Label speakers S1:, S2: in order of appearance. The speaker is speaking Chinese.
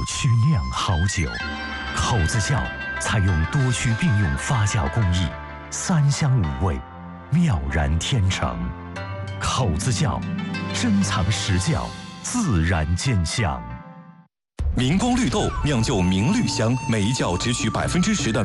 S1: 曲酿好酒。口子窖采用多区并用发酵工艺，3香5味，妙然天成。口子窖，珍藏实窖，自然见香。
S2: 明光绿豆酿就明绿香，每一窖只取10%的